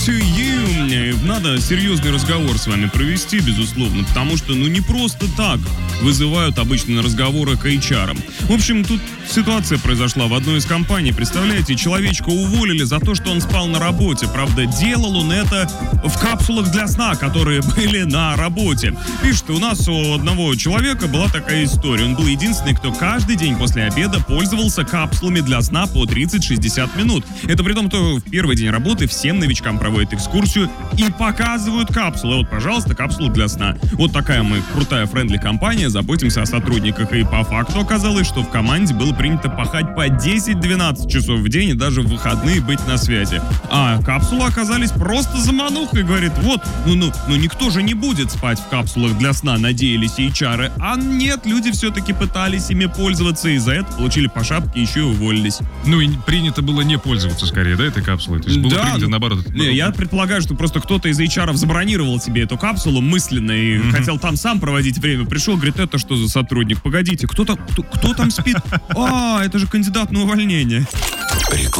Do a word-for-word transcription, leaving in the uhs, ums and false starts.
to you. Надо серьезный разговор с вами провести, безусловно, потому что, ну, не просто так вызывают обычно на разговоры к эйч ар. В общем, тут ситуация произошла в одной из компаний. Представляете, человечка уволили за то, что он спал на работе. Правда, делал он это в капсулах для сна, которые были на работе. Пишет, у нас у одного человека была такая история. Он был единственный, кто каждый день после обеда пользовался капсулами для сна по тридцать-шестьдесят минут. Это при том, что в первый день работы всем новичкам проводят экскурсию и показывают капсулы. Вот, пожалуйста, капсулы для сна. Вот такая мы крутая френдли компания, заботимся о сотрудниках. И по факту оказалось, что в команде было принято пахать по десять-двенадцать часов в день и даже в выходные быть на связи. А капсулы оказались просто заманухой, говорит. Вот, ну, ну, ну никто же не будет спать в капсулах для сна, надеялись эйч ар. А нет, люди все-таки пытались ими пользоваться, и за это получили по шапке, еще и уволились. Ну и принято было не пользоваться скорее, да, этой капсулой? То есть было да, принято наоборот. Не, я предполагаю, что просто кто-то из эйч ар забронировал себе эту капсулу мысленно и mm-hmm. хотел там сам проводить время. Пришел, говорит, это что за сотрудник? Погодите, кто там, кто, кто там спит? А, это же кандидат на увольнение.